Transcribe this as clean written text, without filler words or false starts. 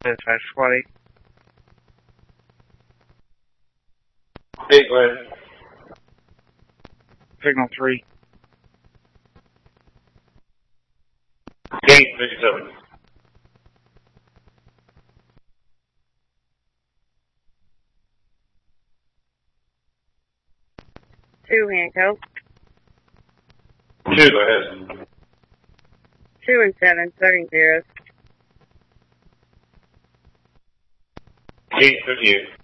Dispatch Squad 8. Hey, go ahead. Signal 3. Gate 57. Two handcuffs. 2, go ahead. 2 and 7, starting 0. Gate 58.